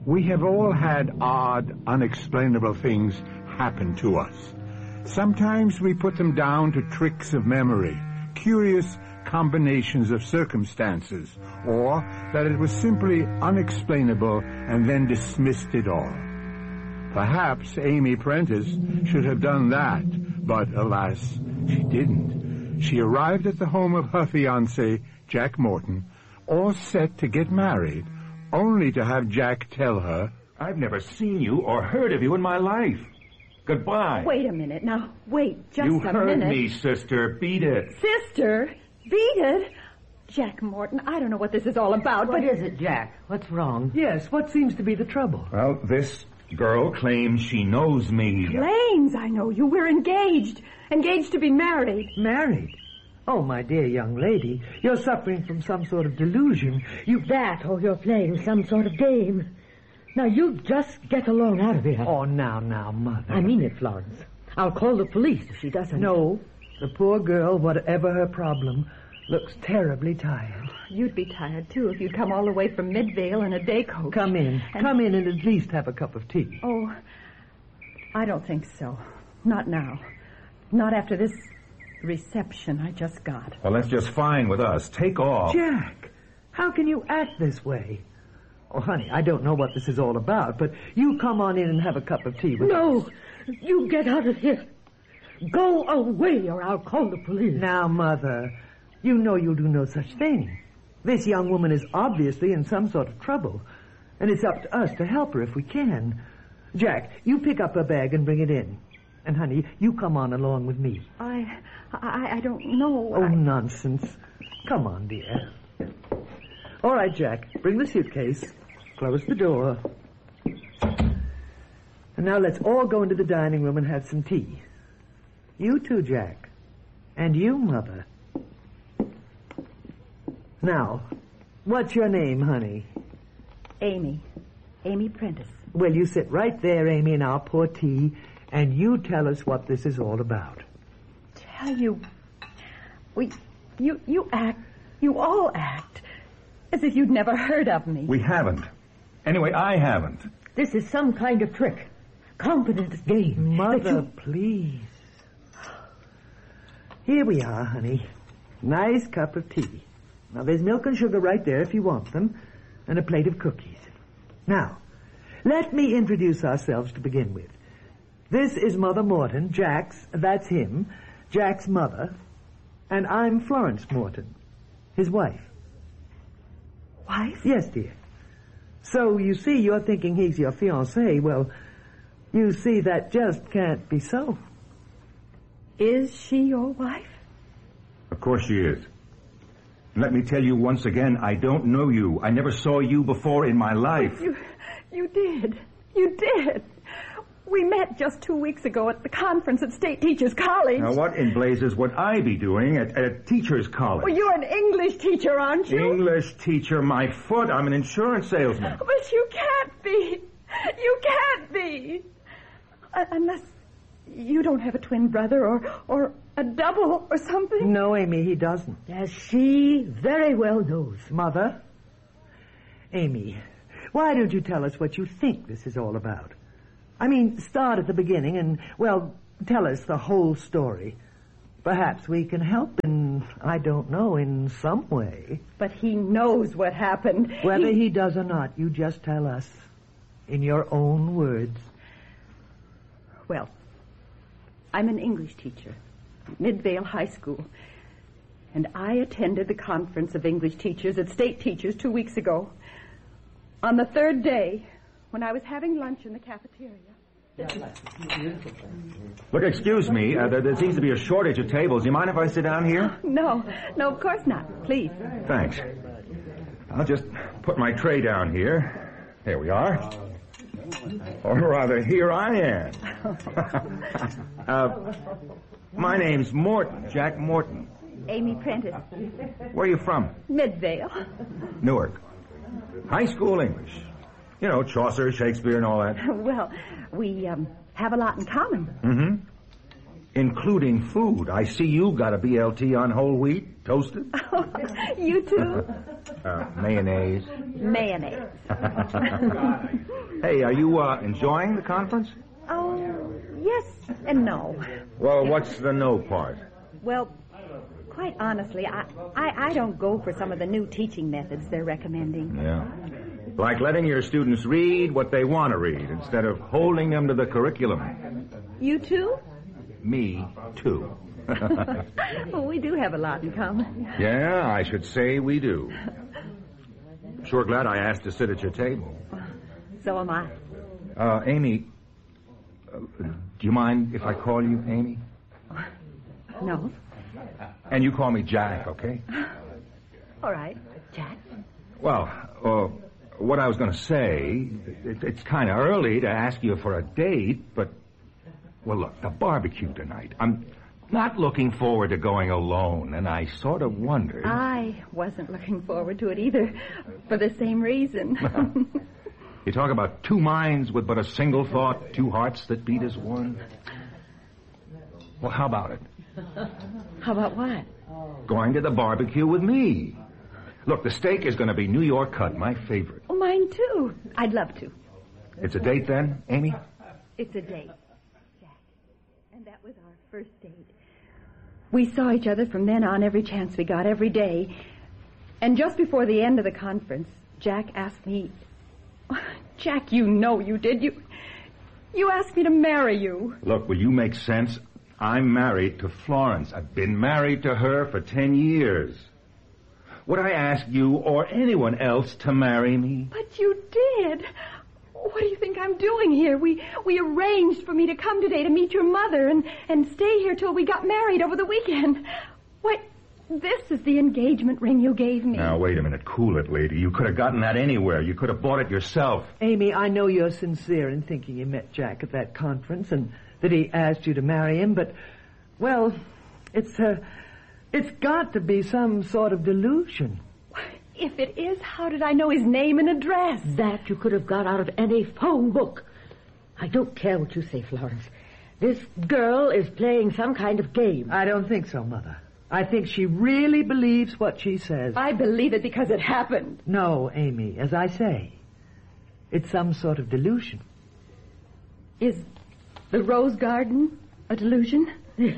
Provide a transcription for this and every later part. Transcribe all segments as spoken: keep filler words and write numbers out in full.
We have all had odd, unexplainable things happen to us. Sometimes we put them down to tricks of memory, curious combinations of circumstances, or that it was simply unexplainable and then dismissed it all. Perhaps Amy Prentice should have done that, but alas, she didn't. She arrived at the home of her fiancé, Jack Morton, all set to get married, only to have Jack tell her, "I've never seen you or heard of you in my life. Goodbye." Wait a minute. Now, wait just you a minute. You heard me, sister. Beat it. Sister? Beat it? Jack Morton, I don't know what this is all about, what but... What is it, Jack? What's wrong? Yes, what seems to be the trouble? Well, this girl claims she knows me. Claims I know you. We're engaged. Engaged to be married. Married? Oh, my dear young lady, you're suffering from some sort of delusion. You that, or you're playing some sort of game. Now, you just get along out of here. Oh, now, now, Mother. I mean it, Florence. I'll call the police if she doesn't. No, the poor girl, whatever her problem, looks terribly tired. You'd be tired, too, if you'd come all the way from Midvale in a day coach. Come in. And... Come in and at least have a cup of tea. Oh, I don't think so. Not now. Not after this reception I just got. Well, that's just fine with us. Take off. Jack, how can you act this way? Oh, honey, I don't know what this is all about, but you come on in and have a cup of tea with no, us. No, you get out of here. Go away or I'll call the police. Now, Mother, you know you'll do no such thing. This young woman is obviously in some sort of trouble, and it's up to us to help her if we can. Jack, you pick up her bag and bring it in. And, honey, you come on along with me. I... I, I don't know. Oh, I... nonsense. Come on, dear. All right, Jack, bring the suitcase. Close the door. And now let's all go into the dining room and have some tea. You too, Jack. And you, Mother. Now, what's your name, honey? Amy. Amy Prentice. Well, you sit right there, Amy, and I'll pour tea, and you tell us what this is all about. Tell you... We... You, you act... You all act... as if you'd never heard of me. We haven't. Anyway, I haven't. This is some kind of trick. Confidence game. Mother, you... please. Here we are, honey. Nice cup of tea. Now, there's milk and sugar right there if you want them, and a plate of cookies. Now, let me introduce ourselves to begin with. This is Mother Morton, Jack's, that's him, Jack's mother, and I'm Florence Morton, his wife. Wife? Yes, dear. So, you see, you're thinking he's your fiancé. Well, you see, that just can't be so. Is she your wife? Of course she is. Let me tell you once again, I don't know you. I never saw you before in my life. But you, you did. You did. We met just two weeks ago at the conference at State Teachers College. Now, what in blazes would I be doing at, at a teacher's college? Well, you're an English teacher, aren't you? English teacher, my foot. I'm an insurance salesman. But you can't be. You can't be. Uh, unless you don't have a twin brother or, or a double or something. No, Amy, he doesn't. As she very well knows. Mother? Amy, why don't you tell us what you think this is all about? I mean, start at the beginning and, well, tell us the whole story. Perhaps we can help in, I don't know, in some way. But he knows what happened. Whether he... he does or not, you just tell us in your own words. Well, I'm an English teacher at Midvale High School, and I attended the conference of English teachers at State Teachers two weeks ago. On the third day, when I was having lunch in the cafeteria. Look, excuse me. Uh, there, there seems to be a shortage of tables. Do you mind if I sit down here? No, no, of course not. Please. Thanks. I'll just put my tray down here. There we are. Or rather, here I am. uh, my name's Morton, Jack Morton. Amy Prentice. Where are you from? Midvale. Newark. High school English. You know, Chaucer, Shakespeare, and all that. Well, we um, have a lot in common. Mm-hmm. Including food. I see you got a B L T on whole wheat, toasted. Oh, you too? Uh, mayonnaise. Mayonnaise. Hey, are you uh, enjoying the conference? Oh, yes and no. Well, what's the no part? Well, quite honestly, I, I, I don't go for some of the new teaching methods they're recommending. Yeah. Like letting your students read what they want to read instead of holding them to the curriculum. You too? Me, too. Well, we do have a lot in common. Yeah, I should say we do. Sure glad I asked to sit at your table. So am I. Uh, Amy, uh, do you mind if I call you Amy? No. And you call me Jack, okay? All right, Jack. Well, uh, what I was going to say, it, it's kind of early to ask you for a date, but, well, look, the barbecue tonight. I'm not looking forward to going alone, and I sort of wondered... I wasn't looking forward to it either, for the same reason. You talk about two minds with but a single thought, two hearts that beat as one. Well, how about it? How about what? Going to the barbecue with me. Look, the steak is going to be New York cut, my favorite. Oh, mine too. I'd love to. It's a date then, Amy? It's a date, Jack. And that was our first date. We saw each other from then on every chance we got, every day. And just before the end of the conference, Jack asked me... Oh, Jack, you know you did. You, you asked me to marry you. Look, will you make sense? I'm married to Florence. I've been married to her for ten years. Would I ask you or anyone else to marry me? But you did. What do you think I'm doing here? We we arranged for me to come today to meet your mother and, and stay here till we got married over the weekend. Why, this is the engagement ring you gave me. Now, wait a minute. Cool it, lady. You could have gotten that anywhere. You could have bought it yourself. Amy, I know you're sincere in thinking you met Jack at that conference and that he asked you to marry him, but, well, it's, uh, it's got to be some sort of delusion. If it is, how did I know his name and address? That you could have got out of any phone book. I don't care what you say, Florence. This girl is playing some kind of game. I don't think so, Mother. I think she really believes what she says. I believe it because it happened. No, Amy, as I say, it's some sort of delusion. Is the rose garden a delusion? The,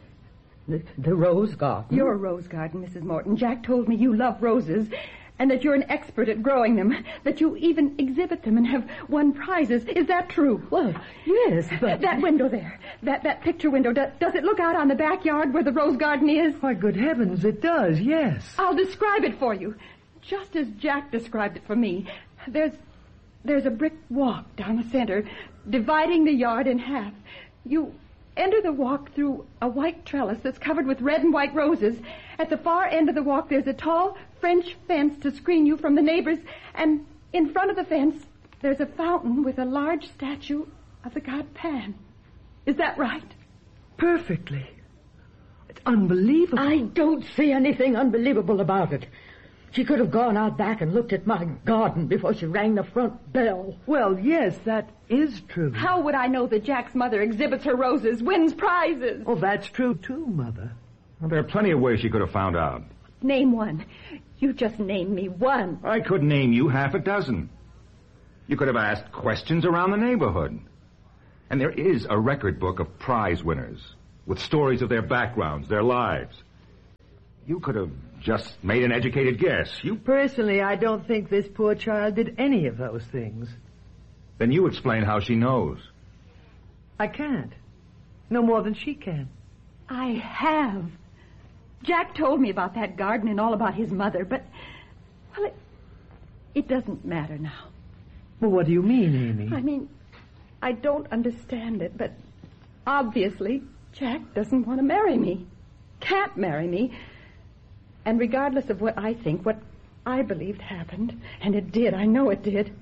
the rose garden? Your rose garden, Missus Morton. Jack told me you love roses and that you're an expert at growing them, that you even exhibit them and have won prizes. Is that true? Well, yes, but... That window there, that, that picture window, does, does it look out on the backyard where the rose garden is? Why, good heavens, it does, yes. I'll describe it for you, just as Jack described it for me. There's, there's a brick walk down the center, dividing the yard in half. You enter the walk through a white trellis that's covered with red and white roses. At the far end of the walk, there's a tall French fence to screen you from the neighbors, and in front of the fence, there's a fountain with a large statue of the god Pan. Is that right? Perfectly. It's unbelievable. I don't see anything unbelievable about it. She could have gone out back and looked at my garden before she rang the front bell. Well, yes, that is true. How would I know that Jack's mother exhibits her roses, wins prizes? Oh, that's true, too, Mother. Well, there are plenty of ways she could have found out. Name one. You just named me one. I could name you half a dozen. You could have asked questions around the neighborhood. And there is a record book of prize winners with stories of their backgrounds, their lives. You could have just made an educated guess. You Personally, I don't think this poor child did any of those things. Then you explain how she knows. I can't. No more than she can. I have. Jack told me about that garden and all about his mother, but, well, it, it doesn't matter now. Well, what do you mean, Amy? I mean, I don't understand it, but obviously Jack doesn't want to marry me. Can't marry me. And regardless of what I think, what I believed happened, and it did, I know it did,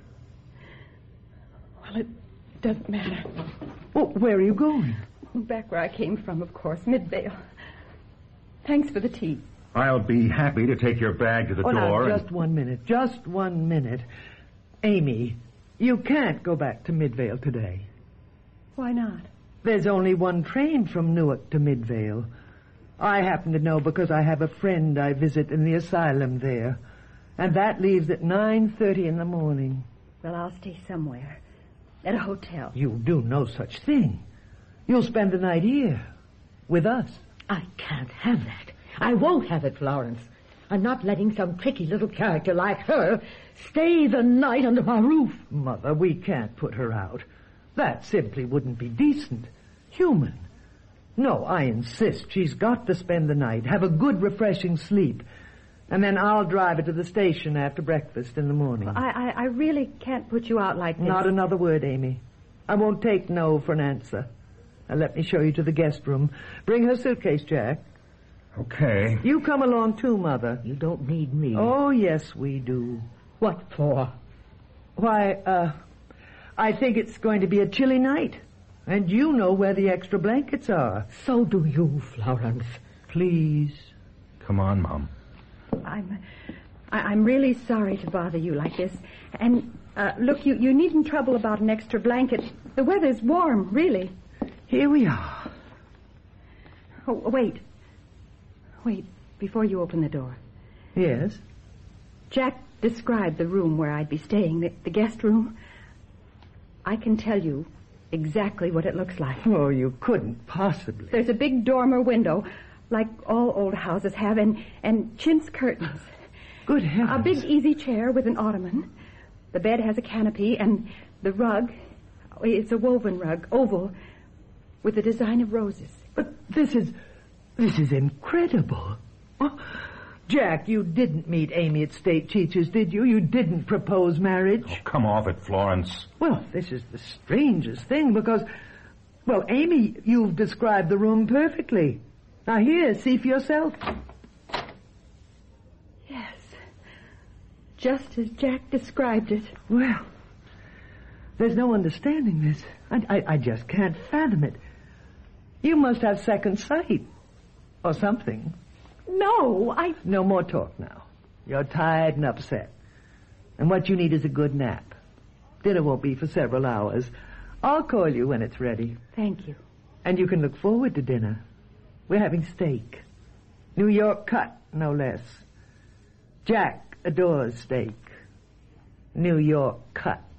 well, it doesn't matter. Well, where are you going? Back where I came from, of course, Midvale. Thanks for the tea. I'll be happy to take your bag to the oh, door. Now, just and... one minute. Just one minute. Amy, you can't go back to Midvale today. Why not? There's only one train from Newark to Midvale. I happen to know because I have a friend I visit in the asylum there. And that leaves at nine thirty in the morning. Well, I'll stay somewhere. At a hotel. You'll do no such thing. You'll spend the night here. With us. I can't have that. I won't have it, Florence. I'm not letting some tricky little character like her stay the night under my roof. Mother, we can't put her out. That simply wouldn't be decent. Human. No, I insist. She's got to spend the night, have a good, refreshing sleep. And then I'll drive her to the station after breakfast in the morning. Well, I, I, I really can't put you out like this. Not another word, Amy. I won't take no for an answer. Now let me show you to the guest room. Bring her suitcase, Jack. Okay. You come along too, Mother. You don't need me. Oh, yes, we do. What for? Why, uh, I think it's going to be a chilly night. And you know where the extra blankets are. So do you, Florence. Please. Come on, Mom. I'm, I, I'm really sorry to bother you like this. And, uh, look, you, you needn't trouble about an extra blanket. The weather's warm, really. Here we are. Oh, wait. Wait, before you open the door. Yes? Jack described the room where I'd be staying, the, the guest room. I can tell you exactly what it looks like. Oh, you couldn't possibly. There's a big dormer window, like all old houses have, and, and chintz curtains. Good heavens. A big easy chair with an ottoman. The bed has a canopy, and the rug, it's a woven rug, oval, with a design of roses. But this is... this is incredible. Oh, Jack, you didn't meet Amy at State Teachers, did you? You didn't propose marriage? Oh, come off it, Florence. Well, this is the strangest thing, because... well, Amy, you've described the room perfectly. Now, here, see for yourself. Yes. Just as Jack described it. Well, there's no understanding this. I, I, I just can't fathom it. You must have second sight. Or something. No, I... No more talk now. You're tired and upset. And what you need is a good nap. Dinner won't be for several hours. I'll call you when it's ready. Thank you. And you can look forward to dinner. We're having steak. New York cut, no less. Jack adores steak. New York cut.